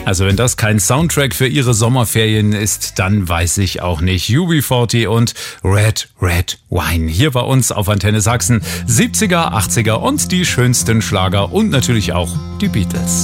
Also wenn das kein Soundtrack für Ihre Sommerferien ist, dann weiß ich auch nicht. UB40 und Red Red Wine. Hier bei uns auf Antenne Sachsen. 70er, 80er und die schönsten Schlager und natürlich auch die Beatles.